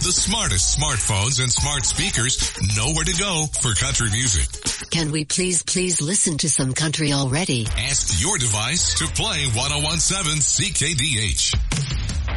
the smartest smartphones and smart speakers know where to go for country music. Can we please listen to some country already? Ask your device to play 1017 CKDH.